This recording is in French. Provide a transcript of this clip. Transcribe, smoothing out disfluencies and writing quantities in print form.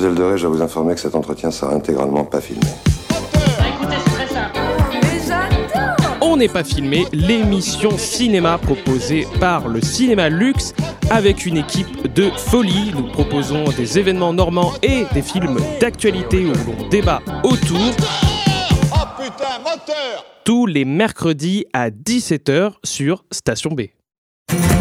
Mademoiselle Doré, je dois vous informer que cet entretien sera intégralement pas filmé. Écoutez, c'est très simple. Mais j'adore. On n'est pas filmé, l'émission cinéma proposée par le Cinéma Luxe avec une équipe de folie. Nous proposons des événements normands et des films d'actualité où l'on débat autour. Oh putain, moteur! Tous les mercredis à 17h sur Station B.